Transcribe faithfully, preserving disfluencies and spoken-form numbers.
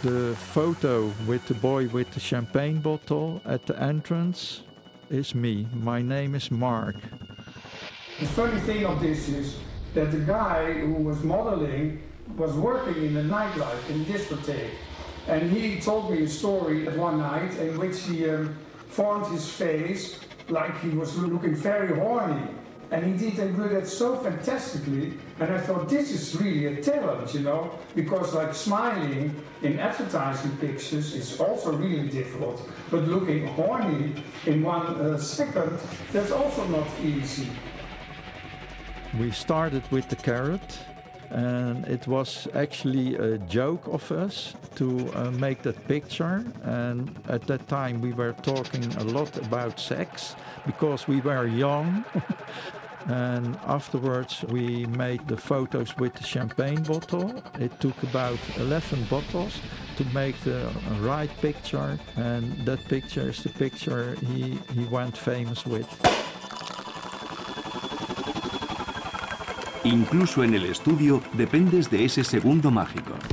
The photo with the boy with the champagne bottle at the entrance is me. My name is Mark. The funny thing of this is that the guy who was modeling was working in the nightlife, in discotheque. And he told me a story one night in which he um, formed his face like he was looking very horny. And he did and did it so fantastically. And I thought, this is really a talent, you know, because like smiling in advertising pictures is also really difficult. But looking horny in one uh, second, that's also not easy. We started with the carrot, and it was actually a joke of us to uh, make that picture. And at that time we were talking a lot about sex because we were young. And afterwards we made the photos with the champagne bottle. It took about eleven bottles to make the right picture, and that picture is the picture he, he went famous with. Incluso en el estudio dependes de ese segundo mágico.